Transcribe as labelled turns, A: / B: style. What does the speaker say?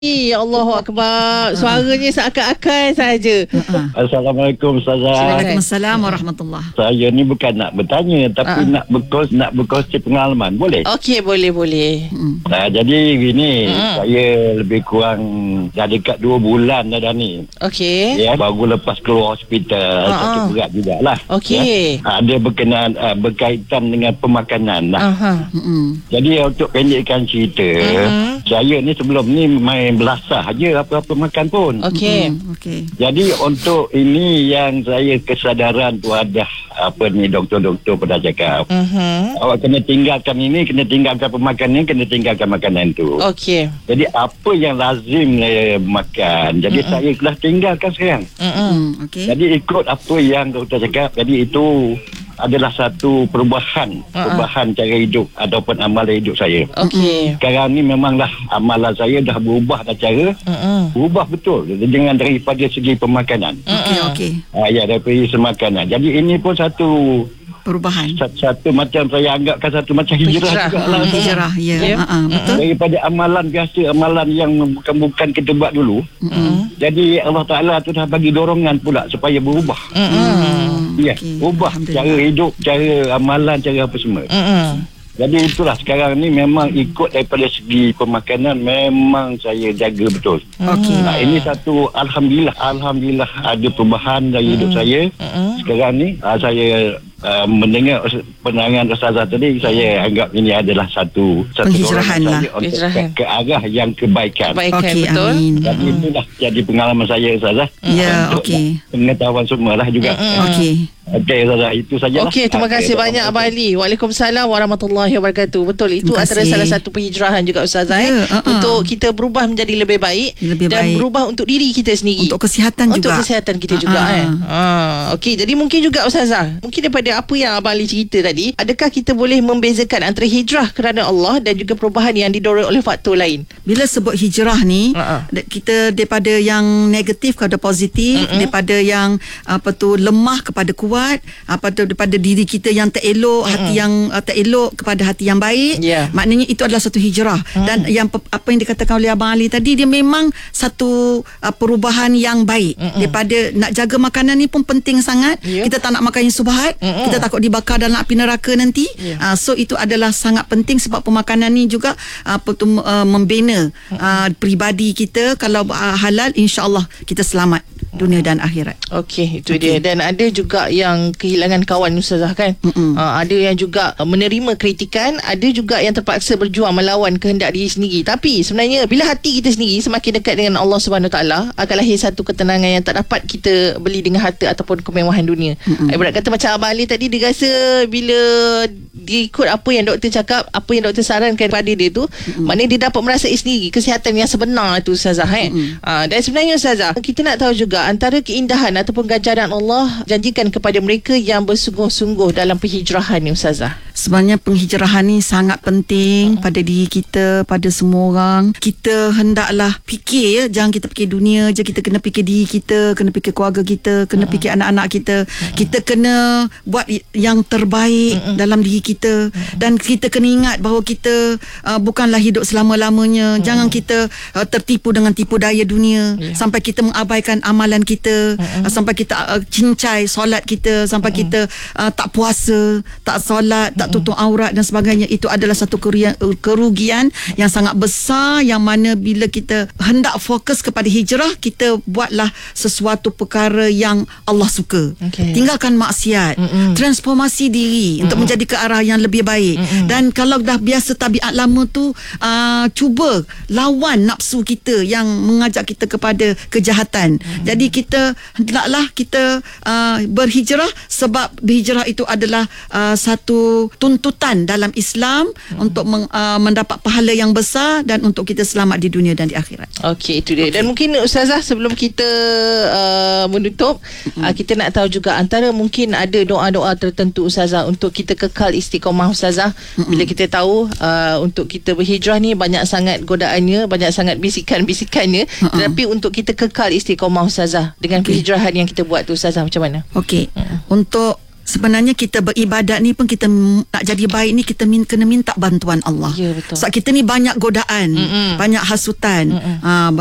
A: Ya Allahu Akbar. Suaranya seakan-akan saja.
B: Assalamualaikum Ustazah.
C: Waalaikumsalam warahmatullahi.
B: Saya ni bukan nak bertanya, tapi nak berkongsi pengalaman. Boleh?
A: Okey, boleh.
B: Jadi gini, saya lebih kurang dah dekat 2 bulan dah ni.
A: Okey.
B: Ya, baru lepas keluar hospital, sakit berat jugalah.
A: Okey.
B: Ya. Ada berkaitan dengan pemakanan lah. Jadi untuk pendekkan cerita, saya ni sebelum ni main belasah aja apa-apa makan pun.
A: Okey.
B: Jadi untuk ini yang saya kesedaran tu ada apa ni doktor-doktor pada cakap. Awak kena tinggalkan ini, kena tinggalkan pemakanan, kena tinggalkan makanan tu.
A: Okey.
B: Jadi apa yang lazim makan, jadi saya telah tinggalkan sekarang.
C: Okey.
B: Jadi ikut apa yang doktor cakap. Jadi itu adalah satu perubahan cara hidup ataupun amalan hidup saya.
A: Okey.
B: Sekarang ni memanglah amalan saya dah berubah dah cara. Berubah betul dengan daripada segi pemakanan.
C: Okey.
B: Ya, daripada segi makanan. Jadi ini pun satu
C: Perubahan.
B: Satu macam saya anggapkan satu macam hijrah jugalah.
C: Hijrah, ya. Betul.
B: Daripada amalan biasa, amalan yang bukan kita buat dulu. Jadi Allah Ta'ala tu dah bagi dorongan pula supaya berubah. Ya, ubah cara hidup, cara amalan, cara apa semua. Jadi itulah sekarang ni memang ikut daripada segi pemakanan memang saya jaga betul. Ini satu Alhamdulillah ada perubahan dari hidup saya. Sekarang ni saya mendengar penerangan Ustazah tadi, saya anggap ini adalah satu
C: penghijrahan lah
B: ke arah yang kebaikan.
C: Okey,
A: betul.
C: amin.
B: Jadi itulah jadi pengalaman saya Ustazah.
C: Ya, okey.
B: Pengetahuan semualah juga.
C: Okey.
B: Okey Ustazah, itu sajalah.
A: Okey, terima kasih banyak Abang Ali. Waalaikumsalam warahmatullahi wabarakatuh. Betul, itu antara salah satu penghijrahan juga Ustazah. Untuk kita berubah menjadi lebih baik dan berubah untuk diri kita sendiri.
C: Untuk kesihatan juga.
A: Untuk kesihatan kita juga Okey, jadi mungkin juga Ustazah, mungkin daripada apa yang Abang Ali cerita tadi, adakah kita boleh membezakan antara hijrah kerana Allah dan juga perubahan yang didorong oleh faktor lain?
C: Bila sebut hijrah ni, kita daripada yang negatif kepada positif, daripada yang lemah kepada kuat, daripada diri kita yang tak elok, hati yang tak elok kepada hati yang baik. Maknanya itu adalah satu hijrah. Dan yang apa yang dikatakan oleh Abang Ali tadi, dia memang satu perubahan yang baik. Daripada nak jaga makanan ni pun penting sangat. Kita tak nak makan yang subhat, kita takut dibakar dalam api neraka nanti. So itu adalah sangat penting sebab pemakanan ni juga membina peribadi kita. Kalau halal, insya-Allah kita selamat dunia dan akhirat.
A: Okey, itu dia. Dan ada juga yang kehilangan kawan Ustazah kan. Ada yang juga menerima kritikan, ada juga yang terpaksa berjuang melawan kehendak diri sendiri. Tapi sebenarnya bila hati kita sendiri semakin dekat dengan Allah Subhanahu Taala, akan lahir satu ketenangan yang tak dapat kita beli dengan harta ataupun kemewahan dunia. Ibarat kata macam Abang Ali tadi, dia rasa bila dia ikut apa yang doktor cakap, apa yang doktor sarankan kepada dia tu, maknanya dia dapat merasai sendiri kesihatan yang sebenar tu Ustazah. Dan sebenarnya Ustazah, kita nak tahu juga antara keindahan ataupun ganjaran Allah janjikan kepada mereka yang bersungguh-sungguh dalam penghijrahan ni Ustazah.
C: Sebenarnya penghijrahan ni sangat penting pada diri kita, pada semua orang. Kita hendaklah fikir, jangan kita fikir dunia je, kita kena fikir diri kita, kena fikir keluarga kita, kena fikir anak-anak kita. Kita kena buat yang terbaik dalam diri kita, dan kita kena ingat bahawa kita bukanlah hidup selama-lamanya. Jangan kita tertipu dengan tipu daya dunia sampai kita mengabaikan amalan kita, sampai kita cincai solat kita, sampai kita tak puasa, tak solat, tak tutup aurat dan sebagainya. Itu adalah satu kerugian yang sangat besar, yang mana bila kita hendak fokus kepada hijrah, kita buatlah sesuatu perkara yang Allah suka. Tinggalkan maksiat, transformasi diri untuk menjadi ke arah yang lebih baik. Dan kalau dah biasa tabiat lama tu, cuba lawan nafsu kita yang mengajak kita kepada kejahatan. Jadi kita hendaklah kita berhijrah, sebab berhijrah itu adalah satu tuntutan dalam Islam untuk mendapat pahala yang besar dan untuk kita selamat di dunia dan di akhirat.
A: Okey, itu dia. Dan mungkin Ustazah, sebelum kita menutup, kita nak tahu juga antara mungkin ada doa-doa tertentu Ustazah untuk kita kekal istiqamah Ustazah. Bila kita tahu untuk kita berhijrah ni banyak sangat godaannya, banyak sangat bisikan-bisikannya, tetapi untuk kita kekal istiqamah Ustazah dengan penghijrahan yang kita buat tu Ustazah, macam mana?
C: Okey. Untuk sebenarnya kita beribadat ni pun kita nak jadi baik ni kita kena minta bantuan Allah.
A: Ya, betul.
C: Sebab kita ni banyak godaan, banyak hasutan.